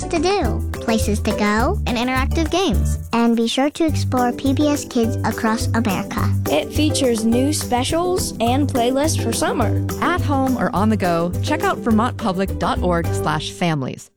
to do, places to go, and interactive games. And be sure to explore PBS Kids Across America. It features new specials and playlists for summer. At home or on the go, check out vermontpublic.org/families.